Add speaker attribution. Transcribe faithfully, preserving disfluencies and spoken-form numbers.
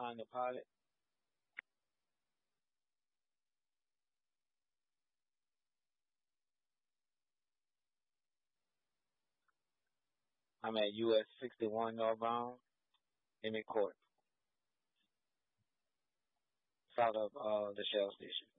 Speaker 1: Honda Pilot. I'm at U S sixty-one northbound, Emmett Court, south of uh, the Shell station.